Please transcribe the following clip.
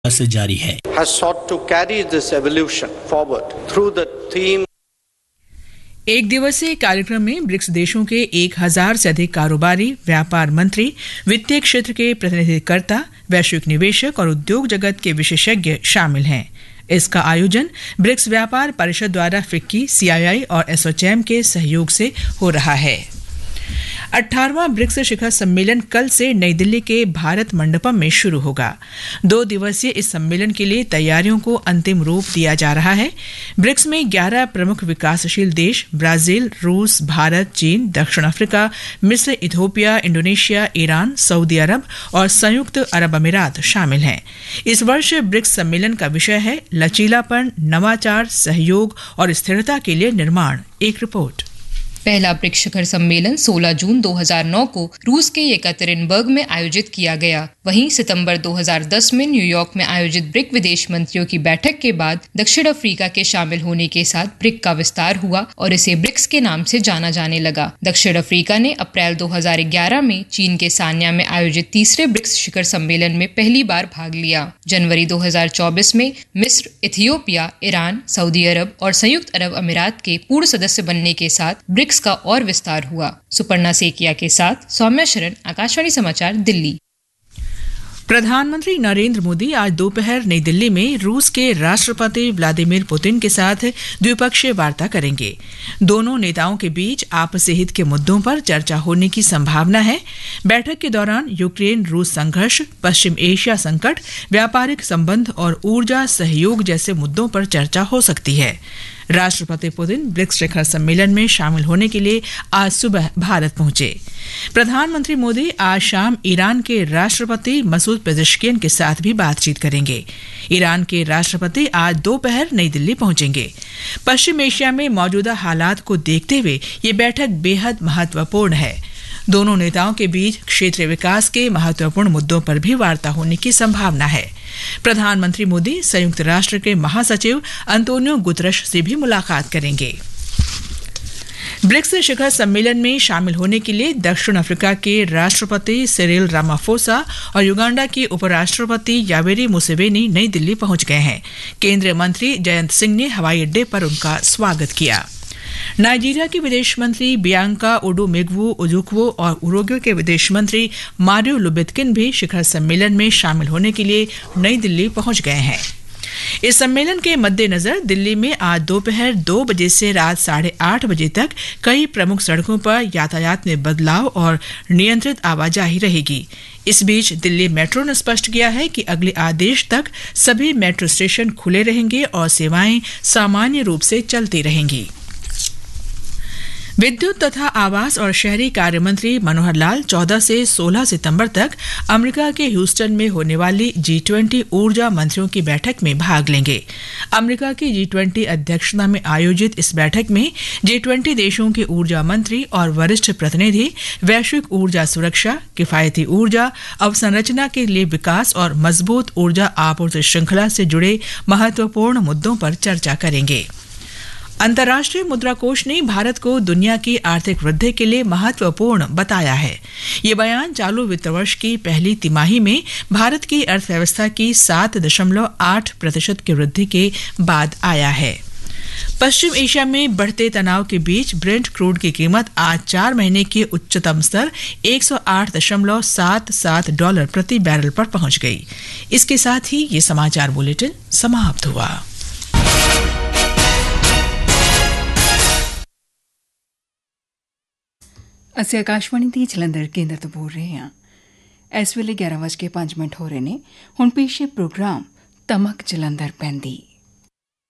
से जारी है। Has sought to carry this evolution forward through the theme. एक दिवसीय कार्यक्रम में ब्रिक्स देशों के 1000 से अधिक कारोबारी, व्यापार मंत्री, वित्तीय क्षेत्र के प्रतिनिधिकर्ता, वैश्विक निवेशक और उद्योग जगत के विशेषज्ञ शामिल हैं। इसका आयोजन ब्रिक्स व्यापार परिषद द्वारा फिक्की, CII और एसोचैम के सहयोग से हो रहा है। 18वां ब्रिक्स शिखर सम्मेलन कल से नई दिल्ली के भारत मंडपम में शुरू होगा। 2 दिवसीय इस सम्मेलन के लिए तैयारियों को अंतिम रूप दिया जा रहा है। ब्रिक्स में 11 प्रमुख विकासशील देश ब्राजील, रूस, भारत, चीन, दक्षिण अफ्रीका, मिस्र, इथियोपिया, इंडोनेशिया, ईरान, सऊदी अरब और संयुक्त अरब अमीरात शामिल हैं। इस वर्ष ब्रिक्स सम्मेलन का विषय है लचीलापन, नवाचार, सहयोग और स्थिरता के लिए निर्माण। एक रिपोर्ट। पहला ब्रिक्स शिखर सम्मेलन 16 जून 2009 को रूस के येकतेरिनबर्ग में आयोजित किया गया। वहीं सितंबर 2010 में न्यूयॉर्क में आयोजित ब्रिक विदेश मंत्रियों की बैठक के बाद दक्षिण अफ्रीका के शामिल होने के साथ ब्रिक का विस्तार हुआ और इसे ब्रिक्स के नाम से जाना जाने लगा। दक्षिण अफ्रीका ने अप्रैल 2011 में चीन के सान्या में आयोजित तीसरे ब्रिक्स शिखर सम्मेलन में पहली बार भाग लिया। जनवरी 2024 में मिस्र, इथियोपिया, ईरान, सऊदी अरब और संयुक्त अरब अमीरात के पूर्ण सदस्य बनने के साथ ब्रिक्स का और विस्तार हुआ। सुपर्णा सेकिया के साथ सौम्या शरण, आकाशवाणी समाचार, दिल्ली। प्रधानमंत्री नरेंद्र मोदी आज दोपहर नई दिल्ली में रूस के राष्ट्रपति व्लादिमीर पुतिन के साथ द्विपक्षीय वार्ता करेंगे। दोनों नेताओं के बीच आपसी हित के मुद्दों पर चर्चा होने की संभावना है। बैठक के दौरान यूक्रेन रूस संघर्ष, पश्चिम एशिया संकट, व्यापारिक संबंध और ऊर्जा सहयोग जैसे मुद्दों पर चर्चा हो सकती है। राष्ट्रपति पुतिन ब्रिक्स शिखर सम्मेलन में शामिल होने के लिए आज सुबह भारत पहुंचे। प्रधानमंत्री मोदी आज शाम ईरान के राष्ट्रपति मसूद पेजेश्कियन के साथ भी बातचीत करेंगे। ईरान के राष्ट्रपति आज दोपहर नई दिल्ली पहुंचेंगे। पश्चिम एशिया में मौजूदा हालात को देखते हुए ये बैठक बेहद महत्वपूर्ण है। दोनों नेताओं के बीच क्षेत्रीय विकास के महत्वपूर्ण मुद्दों पर भी वार्ता होने की संभावना है। प्रधानमंत्री मोदी संयुक्त राष्ट्र के महासचिव अंतोनियो गुतरश से भी मुलाकात करेंगे। ब्रिक्स शिखर सम्मेलन में शामिल होने के लिए दक्षिण अफ्रीका के राष्ट्रपति सिरिल रामाफोसा और युगांडा के उपराष्ट्रपति यावेरी मुसेवेनी नई दिल्ली पहुंच गए हैं। केंद्रीय मंत्री जयंत सिंह ने हवाई अड्डे पर उनका स्वागत किया। नाइजीरिया के विदेश मंत्री बियांका ओडुमेग्वू ओजुक्वो और उरुग्वे के विदेश मंत्री मारियो लुबितकिन भी शिखर सम्मेलन में शामिल होने के लिए नई दिल्ली पहुंच गए हैं। इस सम्मेलन के मद्देनजर दिल्ली में आज दोपहर 2 बजे से रात 8:30 बजे तक कई प्रमुख सड़कों पर यातायात में बदलाव और नियंत्रित आवाजाही रहेगी। इस बीच दिल्ली मेट्रो ने स्पष्ट किया है कि अगले आदेश तक सभी मेट्रो स्टेशन खुले रहेंगे और सेवाएं सामान्य रूप से चलती रहेंगी। विद्युत तथा आवास और शहरी कार्य मंत्री मनोहर लाल 14 से 16 सितंबर तक अमेरिका के ह्यूस्टन में होने वाली G20 ऊर्जा मंत्रियों की बैठक में भाग लेंगे। अमेरिका की G20 अध्यक्षता में आयोजित इस बैठक में G20 देशों के ऊर्जा मंत्री और वरिष्ठ प्रतिनिधि वैश्विक ऊर्जा सुरक्षा, किफायती ऊर्जा अवसंरचना के लिए विकास और मजबूत ऊर्जा आपूर्ति श्रृंखला से जुड़े महत्वपूर्ण मुद्दों पर चर्चा करेंगे। अंतर्राष्ट्रीय मुद्रा कोष ने भारत को दुनिया की आर्थिक वृद्धि के लिए महत्वपूर्ण बताया है। ये बयान चालू वित्त वर्ष की पहली तिमाही में भारत की अर्थव्यवस्था की 7.8% की वृद्धि के बाद आया है। पश्चिम एशिया में बढ़ते तनाव के बीच ब्रेंट क्रूड की कीमत आज 4 महीने के उच्चतम स्तर $108.77 प्रति बैरल पर पहुंच गई। इसके साथ ही ये समाचार बुलेटिन समाप्त हुआ। ਅਸੀਂ ਆਕਾਸ਼ਵਾਣੀ ਦੀ ਜਲੰਧਰ ਕੇਂਦਰ ਤੋਂ ਬੋਲ ਰਹੇ ਹਾਂ। ਇਸ ਵੇਲੇ 11:05 ਹੋ ਰਹੇ ਨੇ। ਹੁਣ ਪੇਸ਼ ਹੈ ਪ੍ਰੋਗਰਾਮ ਤਮਕ ਜਲੰਧਰ ਪੈਂਦੀ।